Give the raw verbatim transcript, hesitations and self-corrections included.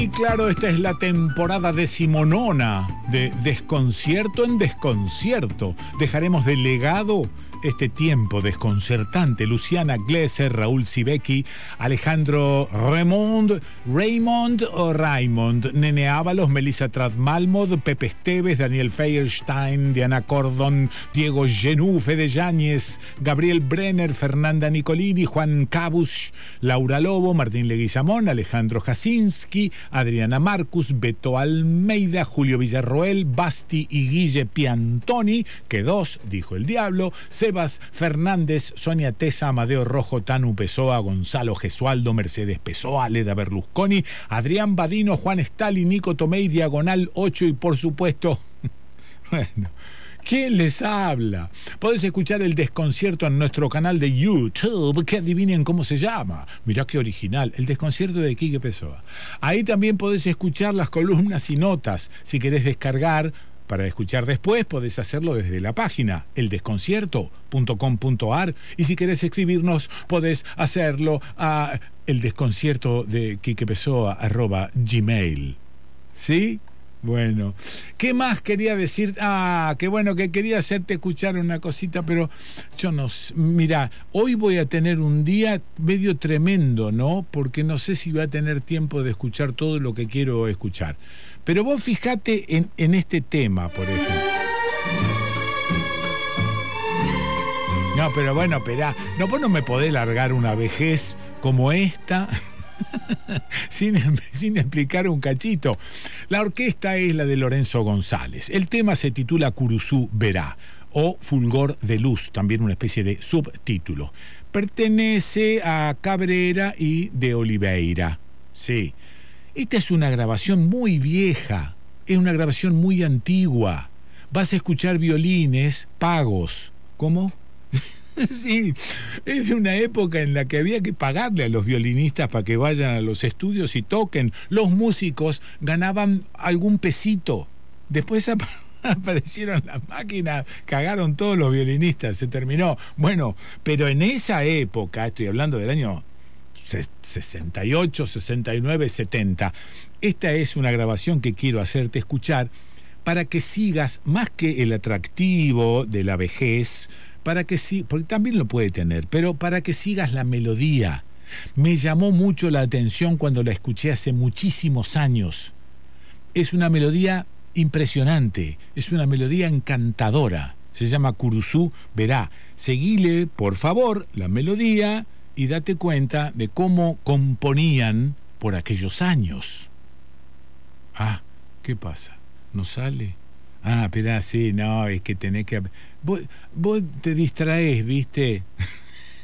Y claro, esta es la temporada decimonona de Desconcierto en Desconcierto. Dejaremos de legado este tiempo desconcertante. Luciana Glesser, Raúl Sibeki, Alejandro Raymond, Raymond o Raymond, Nene Ábalos, Melissa Trad-Malmod, Pepe Esteves, Daniel Feierstein, Diana Cordon, Diego Genú, Fede Yáñez, Gabriel Brenner, Fernanda Nicolini, Juan Cabush, Laura Lobo, Martín Leguizamón, Alejandro Jasinski, Adriana Marcus, Beto Almeida, Julio Villarroel, Basti y Guille Piantoni, que dos, dijo el diablo, Sebas Fernández, Sonia Tesa, Amadeo Rojo, Tanu Pessoa, Gonzalo Gesualdo, Mercedes Pessoa, Leda Berlusconi, Adrián Badino, Juan Stalin, Nico Tomei, Diagonal ocho y por supuesto, bueno, ¿quién les habla? Podés escuchar el Desconcierto en nuestro canal de YouTube, que adivinen cómo se llama. Mirá qué original, el Desconcierto de Quique Pessoa. Ahí también podés escuchar las columnas y notas. Si querés descargar para escuchar después, podés hacerlo desde la página el desconcierto punto com punto a r, y si querés escribirnos, podés hacerlo a eldesconcierto de Quique Pessoa arroba gmail. ¿Sí? Bueno, ¿qué más quería decir? Ah, qué bueno, que quería hacerte escuchar una cosita, pero yo no sé. Mirá, hoy voy a tener un día medio tremendo, ¿no? Porque no sé si voy a tener tiempo de escuchar todo lo que quiero escuchar. Pero vos fijate en, en este tema, por ejemplo. No, pero bueno, esperá. No, vos no me podés largar una vejez como esta sin, sin explicar un cachito. La orquesta es la de Lorenzo González. El tema se titula Curuzú Verá, o Fulgor de Luz, también una especie de subtítulo. Pertenece a Cabrera y de Oliveira. Sí. Esta es una grabación muy vieja, es una grabación muy antigua. Vas a escuchar violines pagos. ¿Cómo? Sí, es de una época en la que había que pagarle a los violinistas para que vayan a los estudios y toquen. Los músicos ganaban algún pesito. Después ap- aparecieron las máquinas, cagaron todos los violinistas, se terminó. Bueno, pero en esa época, estoy hablando del año sesenta y ocho, sesenta y nueve, setenta, esta es una grabación que quiero hacerte escuchar para que sigas, más que el atractivo de la vejez, para que sí, porque también lo puede tener, pero para que sigas la melodía. Me llamó mucho la atención cuando la escuché hace muchísimos años. Es una melodía impresionante, es una melodía encantadora. Se llama Curuzú Verá. Seguile, por favor, la melodía y date cuenta de cómo componían por aquellos años. Ah, ¿qué pasa? ¿No sale? Ah, espera, sí, no, es que tenés que... Vos, vos te distraés, ¿viste?